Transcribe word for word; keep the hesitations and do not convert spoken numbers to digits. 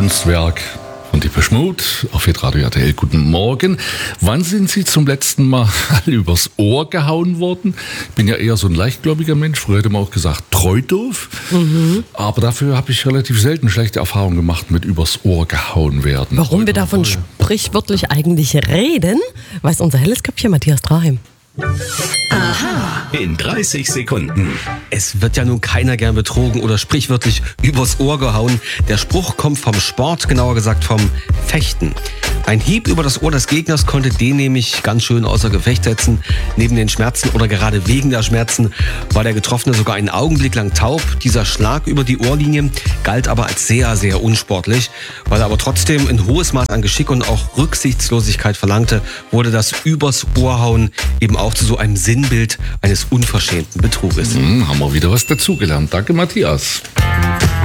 Kunstwerk von Depeche Mode auf Hitradio R T L. Guten Morgen. Wann sind Sie zum letzten Mal übers Ohr gehauen worden? Ich bin ja eher so ein leichtgläubiger Mensch. Früher hätte man auch gesagt, treu doof. Mhm. Aber dafür habe ich relativ selten schlechte Erfahrungen gemacht mit übers Ohr gehauen werden. Warum treu wir davon treu. sprichwörtlich eigentlich reden, weiß unser helles Köpfchen Matthias Traheim. Aha. In dreißig Sekunden. Es wird ja nun keiner gern betrogen oder sprichwörtlich übers Ohr gehauen. Der Spruch kommt vom Sport, genauer gesagt vom Fechten. Ein Hieb über das Ohr des Gegners konnte den nämlich ganz schön außer Gefecht setzen. Neben den Schmerzen oder gerade wegen der Schmerzen war der Getroffene sogar einen Augenblick lang taub. Dieser Schlag über die Ohrlinie galt aber als sehr, sehr unsportlich. Weil er aber trotzdem ein hohes Maß an Geschick und auch Rücksichtslosigkeit verlangte, wurde das übers Ohrhauen eben auch zu so einem Sinnbild eines unverschämten Betruges. Hm, haben wir wieder was dazugelernt. Danke, Matthias.